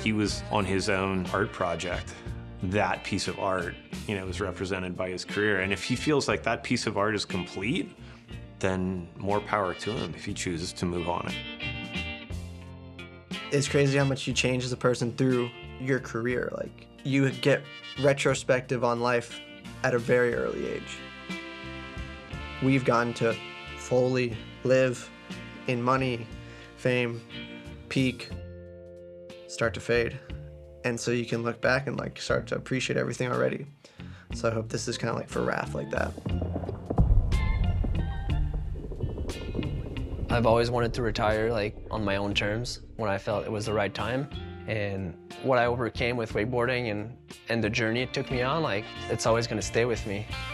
he was on his own art project. That piece of art, was represented by his career. And if he feels like that piece of art is complete, then more power to him if he chooses to move on it. It's crazy how much you change as a person through your career. Like, you get retrospective on life at a very early age. We've gotten to fully live in money, fame, peak, start to fade. And so you can look back and start to appreciate everything already. So I hope this is kind of like for Raph like that. I've always wanted to retire on my own terms when I felt it was the right time. And what I overcame with wakeboarding and the journey it took me on, it's always gonna stay with me.